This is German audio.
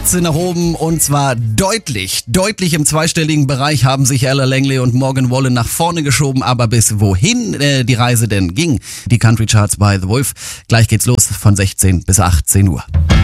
Plätze nach oben und zwar deutlich im zweistelligen Bereich haben sich Ella Langley und Morgan Wallen nach vorne geschoben, aber bis wohin die Reise denn ging, die Country Charts bei The Wolf. Gleich geht's los von 16 bis 18 Uhr.